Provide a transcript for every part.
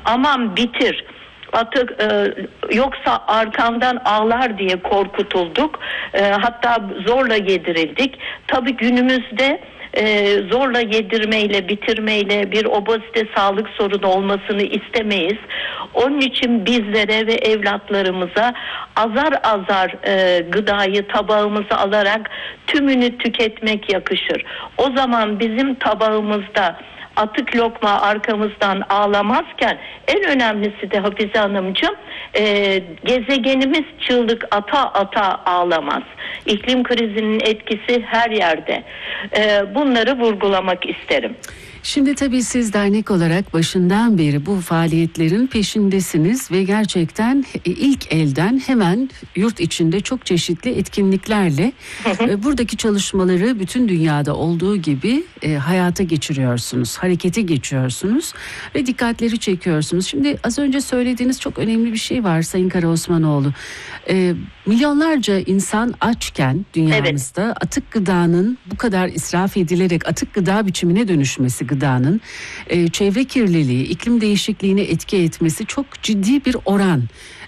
aman bitir, atık yoksa arkamdan ağlar diye korkutulduk. Hatta zorla yedirildik. Tabii günümüzde zorla yedirmeyle, bitirmeyle bir obezite sağlık sorunu olmasını istemeyiz. Onun için bizlere ve evlatlarımıza azar azar gıdayı tabağımıza alarak tümünü tüketmek yakışır. O zaman bizim tabağımızda atık lokma arkamızdan ağlamazken, en önemlisi de Hafize Hanımcığım, gezegenimiz çığlık ata ata ağlamaz. İklim krizinin etkisi her yerde. Bunları vurgulamak isterim. Şimdi tabii siz dernek olarak başından beri bu faaliyetlerin peşindesiniz ve gerçekten ilk elden hemen yurt içinde çok çeşitli etkinliklerle buradaki çalışmaları bütün dünyada olduğu gibi hayata geçiriyorsunuz, harekete geçiyorsunuz ve dikkatleri çekiyorsunuz. Şimdi az önce söylediğiniz çok önemli bir şey var Sayın Karaosmanoğlu. Milyonlarca insan açken dünyamızda atık gıdanın bu kadar israf edilerek atık gıda biçimine dönüşmesi, gıdanın çevre kirliliği, iklim değişikliğine etki etmesi çok ciddi bir oran.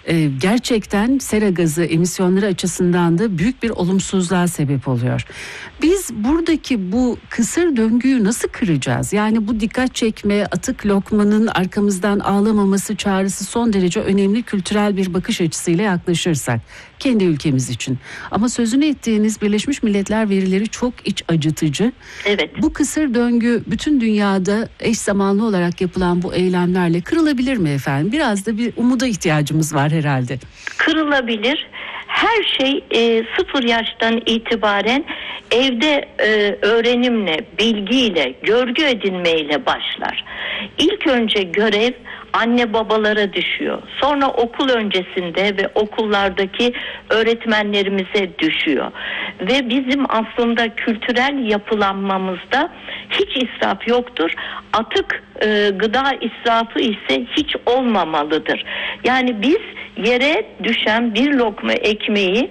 Gerçekten sera gazı emisyonları açısından da büyük bir olumsuzluğa sebep oluyor. Biz buradaki bu kısır döngüyü nasıl kıracağız? Yani bu dikkat çekme, atık lokmanın arkamızdan ağlamaması çağrısı son derece önemli kültürel bir bakış açısıyla yaklaşırsak kendi ülkemiz için. Ama sözünü ettiğiniz Birleşmiş Milletler verileri çok iç acıtıcı. Evet. Bu kısır döngü bütün dünyada eş zamanlı olarak yapılan bu eylemlerle kırılabilir mi efendim? Biraz da bir umuda ihtiyacımız var herhalde. Kırılabilir. Her şey 0 yaştan itibaren evde öğrenimle, bilgiyle, görgü edinmeyle başlar. İlk önce görev anne babalara düşüyor. Sonra okul öncesinde ve okullardaki öğretmenlerimize düşüyor. Ve bizim aslında kültürel yapılanmamızda hiç israf yoktur. Atık gıda israfı ise hiç olmamalıdır. Yani biz yere düşen bir lokma ekmeği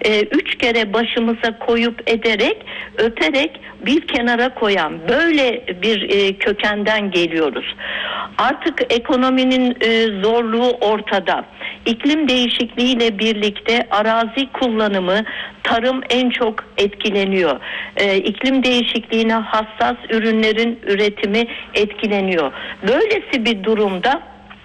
3 kere başımıza koyup ederek, öterek bir kenara koyan böyle bir kökenden geliyoruz. Artık ekonominin zorluğu ortada. İklim değişikliğiyle birlikte arazi kullanımı, tarım en çok etkileniyor. İklim değişikliğine hassas ürünlerin üretimi etkileniyor. Böylesi bir durumda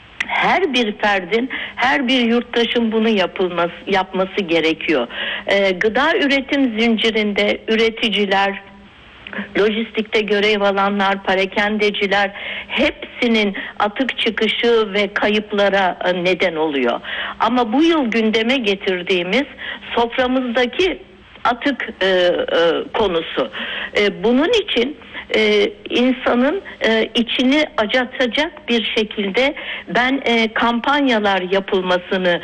her bir ferdin, her bir yurttaşın bunu yapması gerekiyor. Gıda üretim zincirinde üreticiler, lojistikte görev alanlar, parakendeciler hepsinin atık çıkışı ve kayıplara neden oluyor. Ama bu yıl gündeme getirdiğimiz soframızdaki atık konusu. Bunun için insanın içini acıtacak bir şekilde ben kampanyalar yapılmasını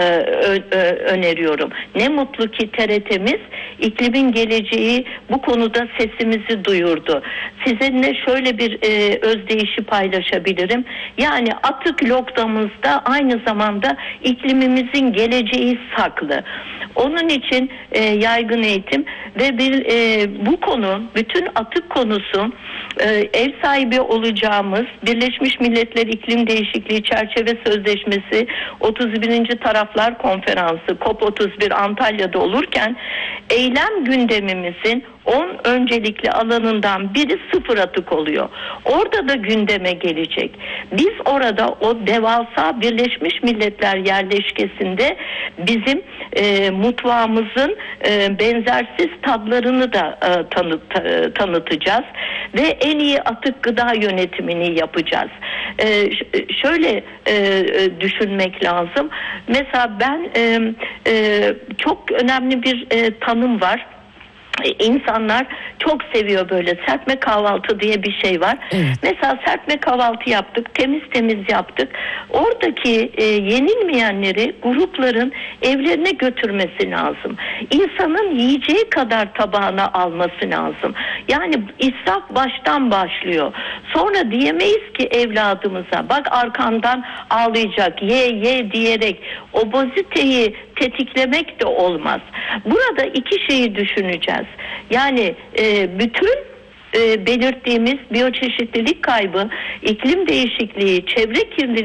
öneriyorum. Ne mutlu ki TRT'miz iklimin geleceği bu konuda sesimizi duyurdu. Sizinle şöyle bir özdeyişi paylaşabilirim. Yani atık lokmamızda aynı zamanda iklimimizin geleceği saklı. Onun için yaygın eğitim ve bu konu, bütün atık konusu ev sahibi olacağımız Birleşmiş Milletler İklim Değişikliği Çerçeve Sözleşmesi 31. Taraflar Konferansı COP31 Antalya'da olurken eylem gündemimizin 10 öncelikli alanından biri sıfır atık oluyor. Orada da gündeme gelecek. Biz orada o devasa Birleşmiş Milletler yerleşkesinde bizim mutfağımızın benzersiz tadlarını da tanıtacağız ve en iyi atık gıda yönetimini yapacağız. Şöyle düşünmek lazım. Mesela ben çok önemli bir tanım var. İnsanlar çok seviyor böyle serpme kahvaltı diye bir şey var. Evet. Mesela serpme kahvaltı yaptık, temiz yaptık. Oradaki yenilmeyenleri grupların evlerine götürmesi lazım. İnsanın yiyeceği kadar tabağına alması lazım. Yani israf baştan başlıyor. Sonra diyemeyiz ki evladımıza bak arkandan ağlayacak, ye diyerek obeziteyi tetiklemek de olmaz. Burada iki şeyi düşüneceğiz. Yani bütün belirttiğimiz biyoçeşitlilik kaybı, iklim değişikliği, çevre kirliliği